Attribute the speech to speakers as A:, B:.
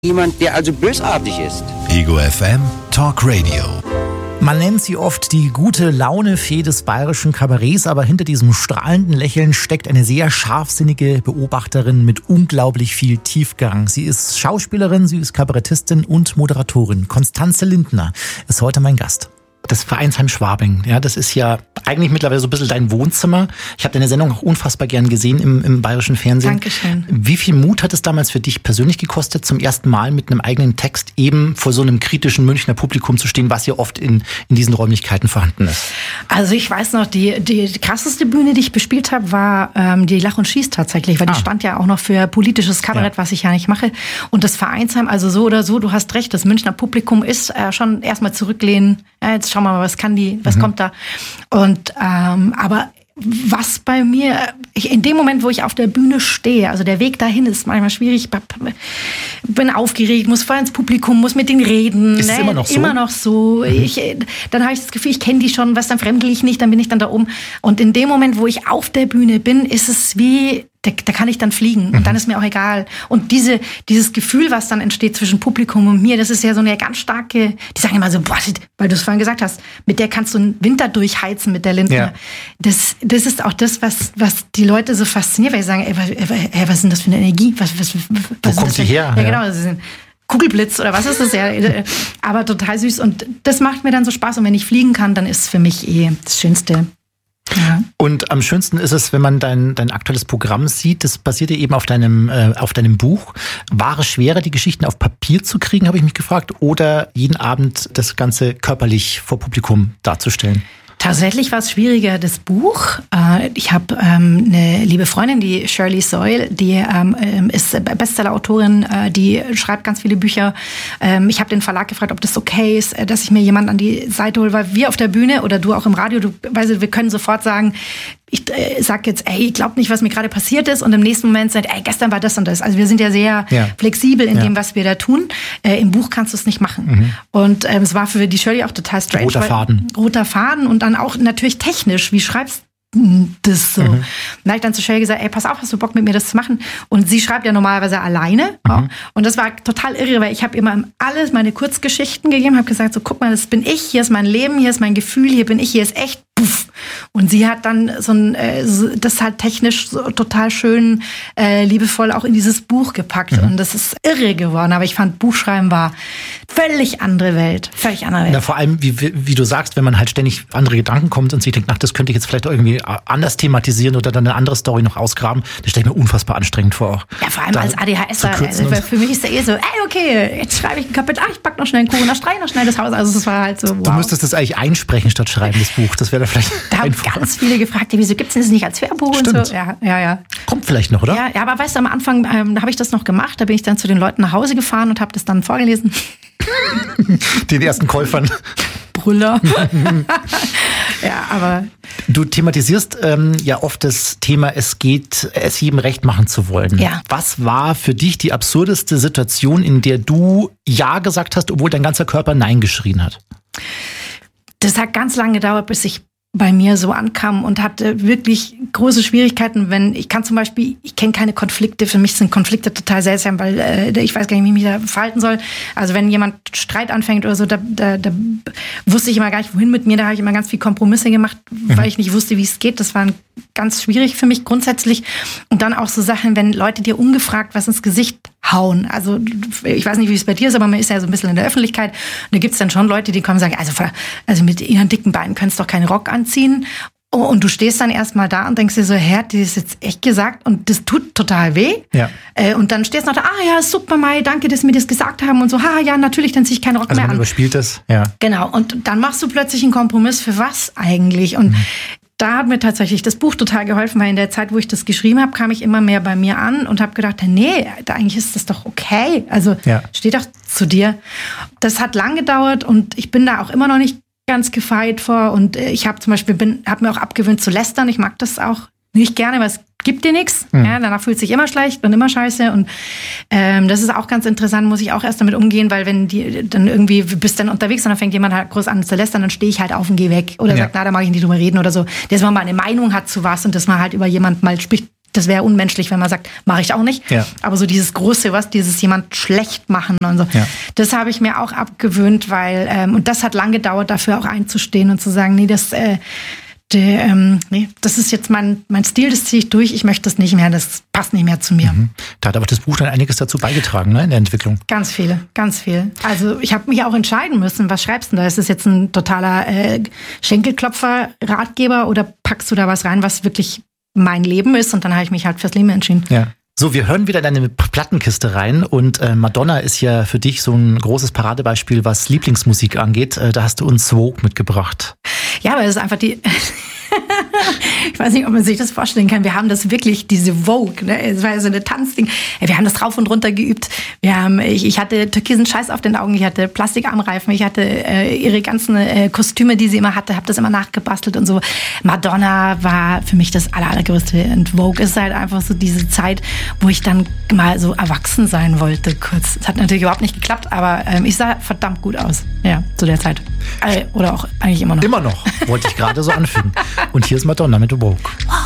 A: Jemand, der also bösartig ist.
B: Ego FM Talk Radio.
C: Man nennt sie oft die gute Laune-Fee des bayerischen Kabarets, aber hinter diesem strahlenden Lächeln steckt eine sehr scharfsinnige Beobachterin mit unglaublich viel Tiefgang. Sie ist Schauspielerin, sie ist Kabarettistin und Moderatorin. Constanze Lindner ist heute mein Gast. Das Vereinsheim Schwabing, ja, das ist ja eigentlich mittlerweile so ein bisschen dein Wohnzimmer. Ich habe deine Sendung auch unfassbar gern gesehen im bayerischen Fernsehen.
D: Dankeschön.
C: Wie viel Mut hat es damals für dich persönlich gekostet, zum ersten Mal mit einem eigenen Text eben vor so einem kritischen Münchner Publikum zu stehen, was ja oft in diesen Räumlichkeiten vorhanden ist?
D: Also ich weiß noch, die krasseste Bühne, die ich bespielt habe, war die Lach und Schieß tatsächlich, weil die stand ja auch noch für politisches Kabarett, was ich ja nicht mache. Und das Vereinsheim, also so oder so, du hast recht, das Münchner Publikum ist schon erstmal zurücklehnen. Ja, jetzt schauen wir mal, was kann die, was kommt da. Und aber was bei mir, in dem Moment, wo ich auf der Bühne stehe, also der Weg dahin ist manchmal schwierig, bin aufgeregt, muss vorher ins Publikum, muss mit denen reden.
C: Ist es immer noch so?
D: Immer noch so. Dann habe ich das Gefühl, ich kenne die schon, was dann fremdel ich nicht, dann bin ich dann da oben. Und in dem Moment, wo ich auf der Bühne bin, ist es wie, da kann ich dann fliegen und dann ist mir auch egal. Und dieses Gefühl, was dann entsteht zwischen Publikum und mir, das ist ja so eine ganz starke, die sagen immer so, boah, weil du es vorhin gesagt hast, mit der kannst du einen Winter durchheizen, mit der Lindner. Ja. Das ist auch das, was die Leute so fasziniert, weil sie sagen, ey, was ist denn das für eine Energie?
C: Wo kommt die her?
D: Ja, genau, das sind Kugelblitz oder was ist das? Ja, aber total süß und das macht mir dann so Spaß und wenn ich fliegen kann, dann ist es für mich das Schönste. Ja.
C: Und am schönsten ist es, wenn man dein aktuelles Programm sieht, das basiert ja eben auf deinem Buch. War es schwerer, die Geschichten auf Papier zu kriegen, habe ich mich gefragt, oder jeden Abend das Ganze körperlich vor Publikum darzustellen?
D: Tatsächlich war es schwieriger, das Buch. Ich habe eine liebe Freundin, die Shirley Soyle, die ist Bestseller-Autorin, die schreibt ganz viele Bücher. Ich habe den Verlag gefragt, ob das okay ist, dass ich mir jemanden an die Seite hole, weil wir auf der Bühne oder du auch im Radio, wir können sofort sagen, ich sag jetzt, ey, ich glaube nicht, was mir gerade passiert ist und im nächsten Moment sagt, ey, gestern war das und das. Also wir sind ja sehr flexibel in dem, was wir da tun. Im Buch kannst du es nicht machen. Und es war für die Shirley auch total strange. Roter Faden und dann auch natürlich technisch. Wie schreibst das so? Und da habe ich dann zu Shirley gesagt, ey, pass auf, hast du Bock mit mir das zu machen? Und sie schreibt ja normalerweise alleine. Und das war total irre, weil ich habe immer alles meine Kurzgeschichten gegeben, habe gesagt, so guck mal, das bin ich, hier ist mein Leben, hier ist mein Gefühl, hier bin ich, hier ist echt. Puff. Und sie hat dann das halt technisch so total schön, liebevoll auch in dieses Buch gepackt. Und das ist irre geworden. Aber ich fand, Buchschreiben war völlig andere Welt.
C: Na, vor allem, wie du sagst, wenn man halt ständig andere Gedanken kommt und sich denkt, ach, das könnte ich jetzt vielleicht irgendwie anders thematisieren oder dann eine andere Story noch ausgraben. Das stelle ich mir unfassbar anstrengend vor auch.
D: Ja, vor allem als ADHSer. Also für mich ist da so, ey, okay, jetzt schreibe ich ein Kapitel, ich pack noch schnell einen Kuchen, da streiche noch schnell das Haus. Also das war halt so, wow.
C: Du müsstest das eigentlich einsprechen statt schreiben, das Buch. Das wäre da vielleicht
D: da haben ganz viele gefragt, wieso gibt es das nicht als Hörbuch und so. Ja.
C: Kommt vielleicht noch, oder?
D: Ja, aber weißt du, am Anfang habe ich das noch gemacht. Da bin ich dann zu den Leuten nach Hause gefahren und habe das dann vorgelesen.
C: Den ersten Käufern.
D: Brüller. Ja, aber
C: du thematisierst ja oft das Thema, es jedem recht machen zu wollen.
D: Ja.
C: Was war für dich die absurdeste Situation, in der du Ja gesagt hast, obwohl dein ganzer Körper Nein geschrien hat?
D: Das hat ganz lange gedauert, bis ich bei mir so ankam und hatte wirklich große Schwierigkeiten, ich kenne keine Konflikte, für mich sind Konflikte total seltsam, weil ich weiß gar nicht, wie ich mich da verhalten soll. Also wenn jemand Streit anfängt oder so, da wusste ich immer gar nicht, wohin mit mir, da habe ich immer ganz viel Kompromisse gemacht, weil ich nicht wusste, wie es geht. Das war ganz schwierig für mich grundsätzlich. Und dann auch so Sachen, wenn Leute dir ungefragt was ins Gesicht hauen. Also ich weiß nicht, wie es bei dir ist, aber man ist ja so ein bisschen in der Öffentlichkeit. Und da gibt es dann schon Leute, die kommen und sagen, also mit ihren dicken Beinen könntest du doch keinen Rock anziehen. Und du stehst dann erstmal da und denkst dir so, hat die das jetzt echt gesagt? Und das tut total weh. Ja. Und dann stehst du noch da, ja, super, Mai, danke, dass sie mir das gesagt haben. Und so, ja, natürlich, dann ziehe ich keinen Rock mehr an.
C: Man überspielt es, ja.
D: Genau, und dann machst du plötzlich einen Kompromiss für was eigentlich? Und da hat mir tatsächlich das Buch total geholfen, weil in der Zeit, wo ich das geschrieben habe, kam ich immer mehr bei mir an und habe gedacht, nee, eigentlich ist das doch okay. Also steht doch zu dir. Das hat lang gedauert und ich bin da auch immer noch nicht ganz gefeit vor. Und ich habe zum Beispiel habe mir auch abgewöhnt zu lästern. Ich mag das auch nicht gerne, weil es gibt dir nichts. Ja, danach fühlt sich immer schlecht und immer scheiße. Und das ist auch ganz interessant, muss ich auch erst damit umgehen, weil wenn die dann irgendwie, bist dann unterwegs und dann fängt jemand halt groß an zu lästern, dann stehe ich halt auf und gehe weg. Oder sagt, da mag ich nicht drüber reden oder so. Dass man mal eine Meinung hat zu was und dass man halt über jemanden mal spricht, das wäre unmenschlich, wenn man sagt, mache ich auch nicht.
C: Ja.
D: Aber so dieses große, dieses jemand schlecht machen und so, das habe ich mir auch abgewöhnt, weil, und das hat lang gedauert, dafür auch einzustehen und zu sagen, nee, das ist jetzt mein Stil, das ziehe ich durch, ich möchte das nicht mehr, das passt nicht mehr zu mir.
C: Da hat aber das Buch dann einiges dazu beigetragen, ne, in der Entwicklung.
D: Ganz viel. Also ich habe mich auch entscheiden müssen, was schreibst du da? Ist das jetzt ein totaler Schenkelklopfer-Ratgeber oder packst du da was rein, was wirklich mein Leben ist? Und dann habe ich mich halt fürs Leben entschieden.
C: Ja. So, wir hören wieder in deine Plattenkiste rein und Madonna ist ja für dich so ein großes Paradebeispiel, was Lieblingsmusik angeht. Da hast du uns Vogue mitgebracht.
D: Ja, weil es ist einfach die... Ich weiß nicht, ob man sich das vorstellen kann. Wir haben das wirklich, diese Vogue, ne? Es war ja so eine Tanzding. Wir haben das rauf und runter geübt. Ich hatte türkisen Scheiß auf den Augen, ich hatte Plastikarmreifen, ich hatte ihre ganzen Kostüme, die sie immer hatte, habe das immer nachgebastelt und so. Madonna war für mich das Allergrößte. Und Vogue ist halt einfach so diese Zeit, wo ich dann mal so erwachsen sein wollte, kurz. Es hat natürlich überhaupt nicht geklappt, aber ich sah verdammt gut aus. Ja, zu der Zeit. Oder auch eigentlich immer noch.
C: Immer noch, wollte ich gerade so anfügen. Und hier ist Madonna mit Vogue.
D: Wow.